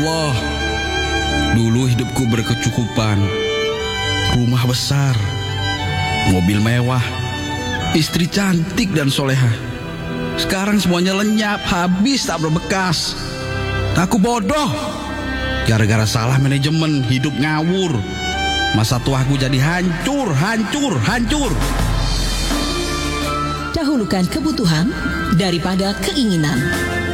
Allah, dulu hidupku berkecukupan. Rumah besar, mobil mewah, istri cantik dan solehah. Sekarang semuanya lenyap, habis tak berbekas. Aku bodoh. Gara-gara salah manajemen, hidup ngawur. Masa tuaku jadi hancur. Dahulukan kebutuhan daripada keinginan.